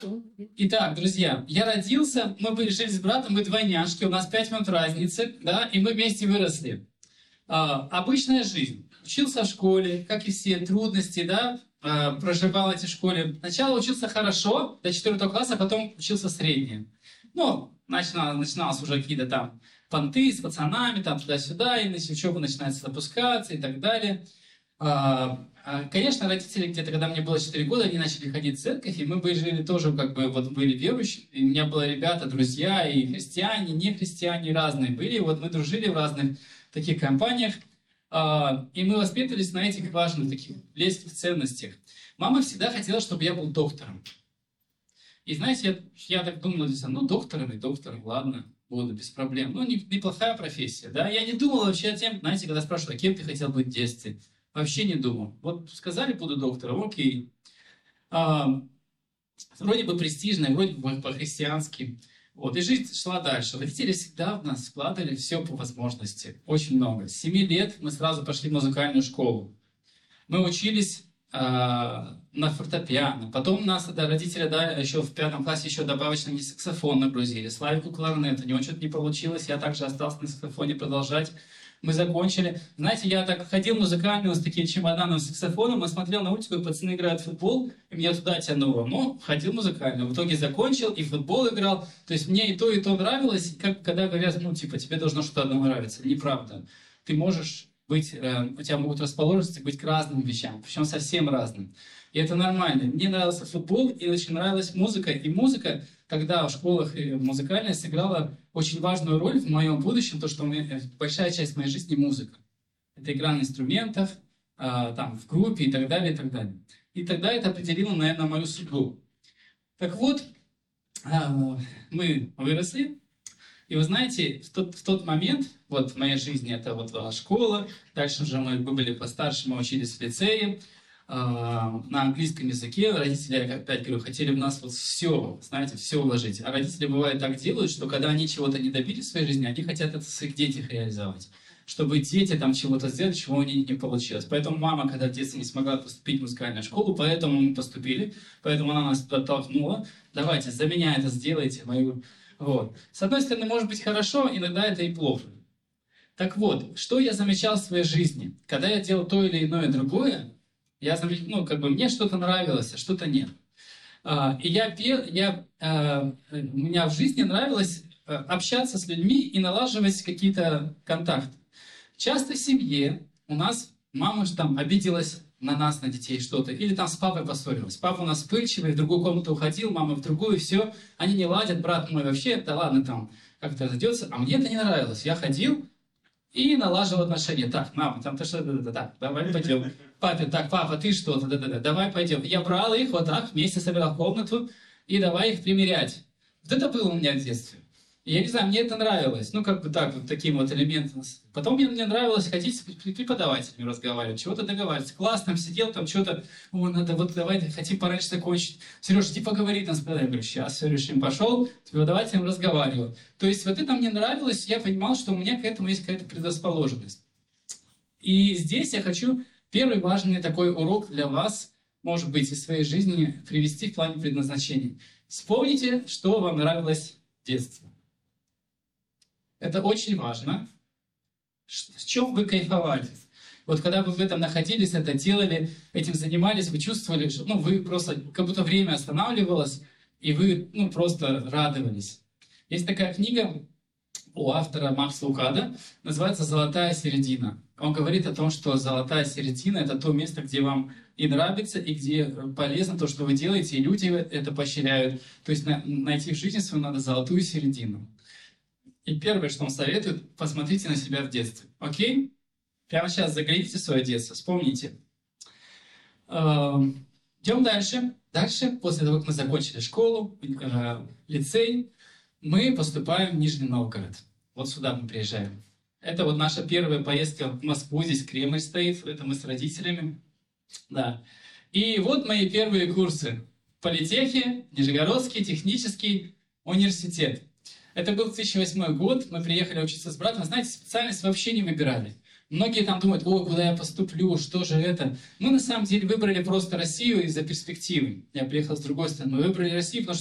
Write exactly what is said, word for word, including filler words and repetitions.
Итак, друзья, я родился, мы были жили с братом, мы двойняшки, у нас пять минут разницы, да, и мы вместе выросли. А, обычная жизнь. Учился в школе, как и все, трудности, да, а, проживал эти в школе. Сначала учился хорошо, до четвертого класса, а потом учился среднее. Ну, начиналось, начиналось уже какие-то там понты с пацанами, там туда-сюда, и учеба начинается запускаться и так далее. А, Конечно, родители где-то, когда мне было четыре года, они начали ходить в церковь, и мы бы жили тоже, как бы, вот были верующие. И у меня были ребята, друзья, и христиане, и не христиане, разные были. И вот мы дружили в разных таких компаниях, и мы воспитывались на этих важных таких лесных ценностях. Мама всегда хотела, чтобы я был доктором. И знаете, я, я так думал, ну, доктором и доктором, ладно, буду, без проблем. Ну, не, неплохая профессия, да. Я не думал вообще о тем, знаете, когда спрашивают, а кем ты хотел быть в детстве? Вообще не думал. Вот сказали, буду доктором, окей. А, вроде бы престижно, вроде бы по-христиански. Вот, и жизнь шла дальше. Родители всегда в нас вкладывали все по возможности. Очень много. С семи лет мы сразу пошли в музыкальную школу. Мы учились а, на фортепиано. Потом нас да, родители да, еще в пятом классе еще добавочно не саксофон нагрузили. Славику кларнет. У него что-то не получилось. Я также остался на саксофоне продолжать. Мы закончили. Знаете, я так ходил музыкально с таким чемоданом с саксофоном, и смотрел на улицу, как пацаны играют в футбол, и меня туда тянуло. Ну, ходил музыкально. В итоге закончил, и в футбол играл. То есть мне и то, и то нравилось. Как, когда говорят, ну, типа, тебе должно что-то одно нравиться. Неправда. Ты можешь быть, э, у тебя могут расположенности быть к разным вещам, причем совсем разным. И это нормально. Мне нравился футбол, и очень нравилась музыка. И музыка, когда в школах музыкальная, сыграла очень важную роль в моем будущем, то, что у меня, большая часть моей жизни — музыка. Это игра на инструментах, э, там, в группе и так далее, и так далее. И тогда это определило, наверное, мою судьбу. Так вот, э, мы выросли, и вы знаете, в тот, в тот момент, вот в моей жизни это вот была школа, дальше уже мы были постарше, мы учились в лицее, на английском языке. Родители, я опять говорю, хотели в нас вот все, знаете, все вложить. А родители, бывает, так делают, что когда они чего-то не добились в своей жизни, они хотят это в своих детях реализовать. Чтобы дети там чего-то сделали, чего у них не получилось. Поэтому мама, когда в детстве не смогла поступить в музыкальную школу, поэтому мы поступили, поэтому она нас подтолкнула. Давайте, за меня это сделайте, мою... Вот. С одной стороны, может быть хорошо, иногда это и плохо. Так вот, что я замечал в своей жизни? Когда я делал то или иное другое, я замечал, ну, как бы мне что-то нравилось, а что-то нет. А, и я, я, а, у меня в жизни нравилось общаться с людьми и налаживать какие-то контакты. Часто в семье у нас мама же там обиделась на нас, на детей что-то, или там с папой поссорилась. Папа у нас вспыльчивый, в другую комнату уходил, мама в другую, все. Они не ладят, брат мой вообще, да ладно там, как-то разойдется. А мне это не нравилось. Я ходил и налаживал отношения. Так, мама, там ты что, да-да-да, так, давай пойдем. Папе, так, папа, ты что, да-да-да, давай пойдем. Я брал их вот так, вместе собирал комнату, и давай их примерять. Вот это было у меня в детстве. И я не знаю, мне это нравилось. Ну, как бы так, вот таким вот элементом. Потом мне, мне нравилось ходить с преподавателями разговаривать, чего-то договариваться. Класс, там сидел, там что-то, о, надо, вот давай, хотим пораньше закончить. Сереж, иди поговори там с преподавателем. Я говорю, сейчас все решим. Пошел, с преподавателем разговаривал. То есть вот это мне нравилось, я понимал, что у меня к этому есть какая-то предрасположенность. И здесь я хочу первый важный такой урок для вас, может быть, из своей жизни привести в плане предназначения. Вспомните, что вам нравилось в детстве. Это очень важно. В чем вы кайфовали? Вот когда вы в этом находились, это делали, этим занимались, вы чувствовали, что ну, вы просто, как будто время останавливалось, и вы ну, просто радовались. Есть такая книга у автора Макса Лукада, называется «Золотая середина». Он говорит о том, что золотая середина — это то место, где вам и нравится, и где полезно то, что вы делаете, и люди это поощряют. То есть найти в жизни свою надо золотую середину. И первое, что он советует, посмотрите на себя в детстве. Окей? Прямо сейчас загляните в свое детство, вспомните. Идем дальше. Дальше, после того, как мы закончили школу, лицей, мы поступаем в Нижний Новгород. Вот сюда мы приезжаем. Это вот наша первая поездка в Москву. Здесь Кремль стоит. Это мы с родителями. Да. И вот мои первые курсы. Политехе, Нижегородский технический университет. Это был две тысячи восьмой год, мы приехали учиться с братом. Знаете, специальность вообще не выбирали. Многие там думают, о, куда я поступлю, что же это. Мы на самом деле выбрали просто Россию из-за перспективы. Я приехал с другой стороны. Мы выбрали Россию, потому что